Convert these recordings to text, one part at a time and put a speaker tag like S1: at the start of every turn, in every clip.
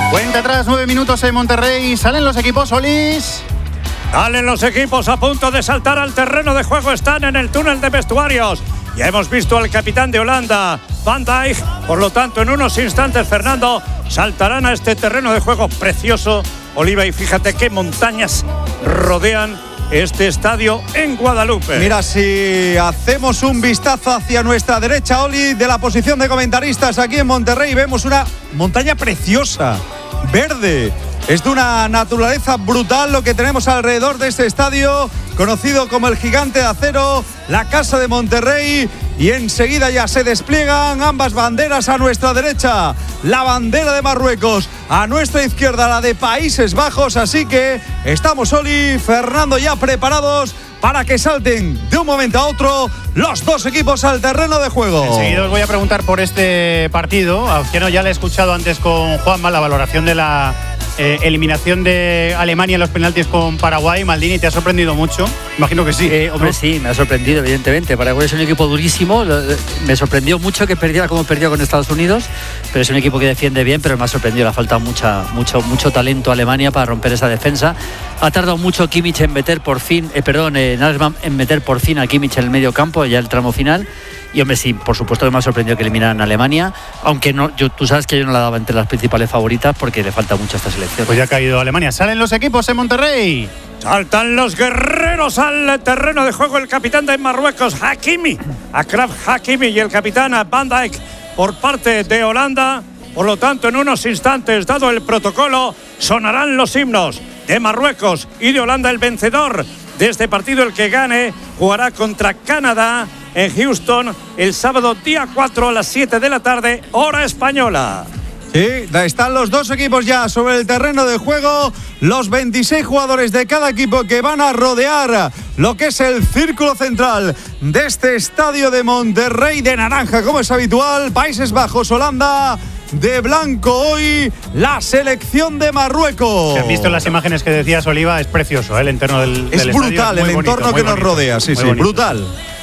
S1: Cuenta atrás, 9 minutos en Monterrey. Salen los equipos, Solís.
S2: Salen los equipos a punto de saltar al terreno de juego. Están en el túnel de vestuarios. Ya hemos visto al capitán de Holanda, Van Dijk. Por lo tanto, en unos instantes, Fernando, saltarán a este terreno de juego precioso. Oliva, y fíjate qué montañas rodean este estadio en Guadalupe.
S3: Mira, si hacemos un vistazo hacia nuestra derecha, Oli, de la posición de comentaristas aquí en Monterrey, vemos una montaña preciosa, verde. Es de una naturaleza brutal lo que tenemos alrededor de este estadio, conocido como el Gigante de Acero, la Casa de Monterrey. Y enseguida ya se despliegan ambas banderas a nuestra derecha. La bandera de Marruecos, a nuestra izquierda la de Países Bajos. Así que estamos, Oli, Fernando, ya preparados para que salten de un momento a otro los dos equipos al terreno de juego.
S1: Enseguida os voy a preguntar por este partido. A quien ya le he escuchado antes con Juanma la valoración de la eliminación de Alemania en los penaltis con Paraguay. Maldini, ¿te ha sorprendido mucho? Imagino que sí.
S4: Hombre, sí, me ha sorprendido, evidentemente. Paraguay es un equipo durísimo. Me sorprendió mucho que perdiera como perdió con Estados Unidos, pero es un equipo que defiende bien, pero me ha sorprendido. Le ha faltado mucho talento a Alemania para romper esa defensa. Ha tardado mucho Kimmich en meter por fin, Nagelsmann en meter por fin a Kimmich en el medio campo, ya el tramo final. Y hombre, sí, por supuesto que me ha sorprendido que eliminaran a Alemania, aunque no, tú sabes que yo no la daba entre las principales favoritas porque le falta mucho a esta selección.
S1: Pues ya ha caído Alemania. Salen los equipos en Monterrey.
S2: Saltan los guerreros al terreno de juego. El capitán de Marruecos, Hakimi, Achraf Hakimi, y el capitán Van Dijk por parte de Holanda. Por lo tanto, en unos instantes, dado el protocolo, sonarán los himnos de Marruecos y de Holanda. El vencedor de este partido, el que gane, jugará contra Canadá en Houston el sábado día 4 a las 7 de la tarde, hora española.
S3: Sí, están los dos equipos ya sobre el terreno de juego, los 26 jugadores de cada equipo que van a rodear lo que es el círculo central de este estadio de Monterrey, de naranja como es habitual. Países Bajos, Holanda, de blanco hoy la selección de Marruecos.
S1: Si han visto las imágenes que decías, Oliva, es precioso, el entorno del
S3: es
S1: estadio.
S3: Brutal, el entorno que nos rodea, sí, brutal.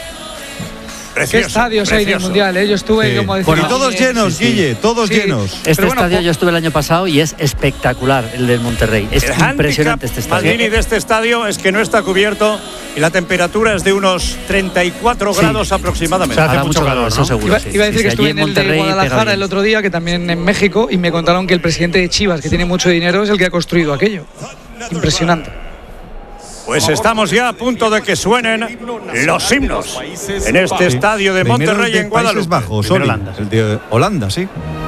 S5: Qué estadios hay del Mundial, Yo estuve, como decía.
S3: Y todos llenos, Guille, todos llenos.
S4: Este estadio yo estuve el año pasado y es espectacular el del Monterrey. Es impresionante este estadio.
S2: Maldini, de este estadio es que no está cubierto y la temperatura es de unos 34 grados aproximadamente.
S1: O sea, hace mucho calor,
S4: eso seguro.
S5: Iba a decir que estuve en el de Guadalajara el otro día, que también en México, y me contaron que el presidente de Chivas, que tiene mucho dinero, es el que ha construido aquello. Impresionante.
S2: Pues estamos ya a punto de que suenen los himnos en este estadio de Monterrey, en Guadalupe.
S3: Países Bajos, el de Holanda, sí.